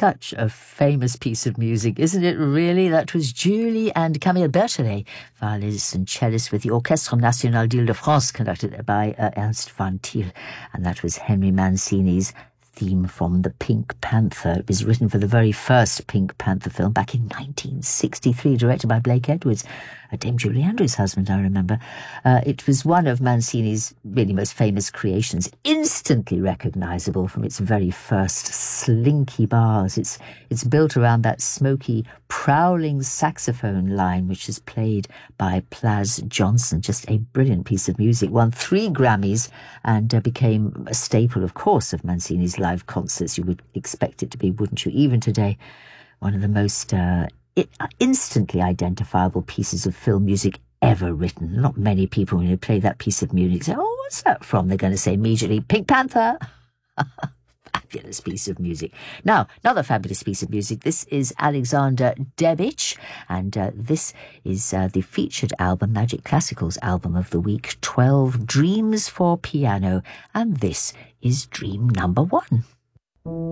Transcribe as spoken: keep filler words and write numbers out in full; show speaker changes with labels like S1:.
S1: such a famous piece of music, isn't it really? That was Julie and Camille Berthelet, violinists and cellists with the Orchestre National d'Île-de-France, conducted by uh, Ernst van Til. And that was Henry Mancini's theme from The Pink Panther. It was written for the very first Pink Panther film back in nineteen sixty-three, directed by Blake Edwards, uh, Dame Julie Andrews' husband, I remember. Uh, it was one of Mancini's really most famous creations, instantly recognisable from its very first slinky bars. It's, it's built around that smoky, prowling saxophone line, which is played by Plaz Johnson. Just a brilliant piece of music. Won three Grammys and uh, became a staple, of course, of Mancini's live concerts. You would expect it to be, wouldn't you? Even today, one of the most uh, instantly identifiable pieces of film music ever written. Not many people, when you play that piece of music, say, oh, what's that from? They're going to say immediately, Pink Panther. Fabulous piece of music. Now, another fabulous piece of music. This is Alexander Debich, and uh, this is uh, the featured album, Magic Classical's album of the week, twelve Dreams for Piano, and this is dream number one.